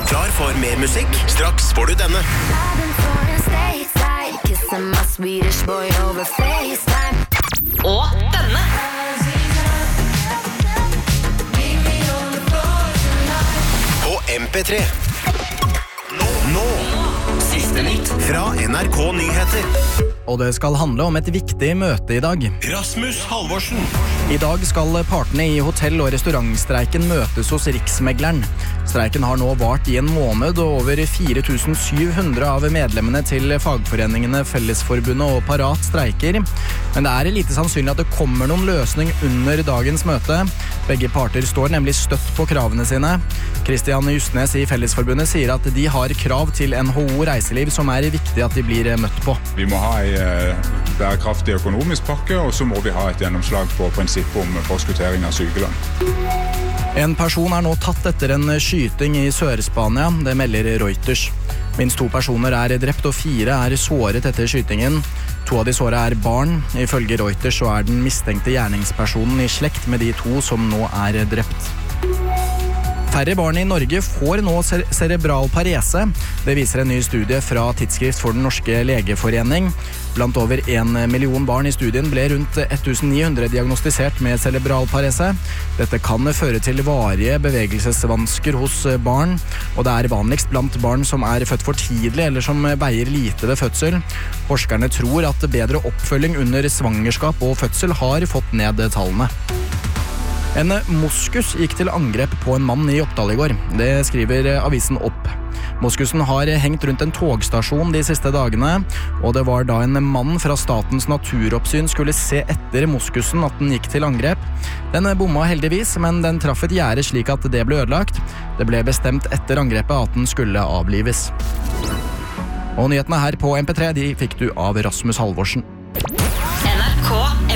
Klar for mer musikk? Straks får du denne. Og denne. På MP3. Nå. Siste nytt fra NRK Nyheter. Og det skal handle om et viktig møte i dag. Rasmus Halvorsen. I dag skal partene i hotell- og restaurantstreiken møtes hos Riksmegleren. Streiken har nå vart i en måned, og over 4700 av medlemmene til fagforeningene Fellesforbundet og Parat streiker. Men det er lite sannsynlig at det kommer noen løsning under dagens møte. Begge parter står nemlig støtt på kravene sine. Kristian Justnes i Fellesforbundet sier at de har krav til NHO Reiseliv som er viktig at de blir møtt på. Vi må ha en bærekraftig økonomisk pakke, og så må vi ha et gjennomslag på prinsippet om forskuttering av sykelønn. En person er nå tatt etter en skyting i Sør-Spania, det melder Reuters. Minst 2 personer er drept og 4 er såret etter skytingen. 2 av de sårede er barn. Ifølge Reuters så er den mistenkte gjerningspersonen i slekt med de 2 som nå er drept. Færre barn i Norge får nå cerebral parese. Det viser en ny studie fra Tidsskrift for den norske legeforening. Blant over 1 million barn i studien ble rundt 1900 diagnostisert med cerebral parese. Dette kan føre til varige bevegelsesvansker hos barn, og det er vanligst blant barn som er født for tidlig eller som veier lite ved fødsel. Forskerne tror at bedre oppfølging under svangerskap og fødsel har fått ned tallene. En moskus gikk til angrep på en mann i Oppdal i går. Det skriver avisen Opp. Moskusen har hengt rundt en togstasjon de siste dagene, og det var da en mann fra Statens naturoppsyn skulle se etter moskusen at den gikk til angrep. Den bomma heldigvis, men den traff et gjerde slik at det ble ødelagt. Det ble bestemt etter angrepet at den skulle avlives. Og nyhetene her på MP3 de fikk du av Rasmus Halvorsen. NRK